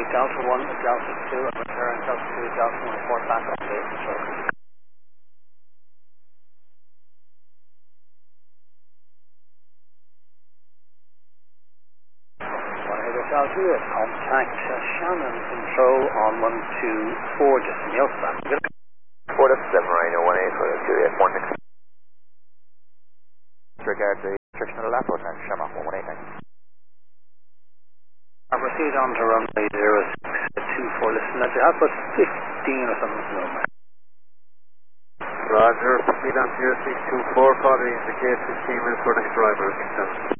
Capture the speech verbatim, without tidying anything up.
Delta one, Delta two, and return Delta two, Delta one, report back on base control. Altitude, contact uh, Shannon control on one two four, just in Yeltsin. four seven Rhino one eight for two eight one six. Disregard the restriction of the lap road and Shamrock one one eight nine. I'll proceed on to runway zero six two four, listen, that you have about fifteen or something to know. Roger, proceed on zero six two four, quality indicate fifteen minutes for next driver.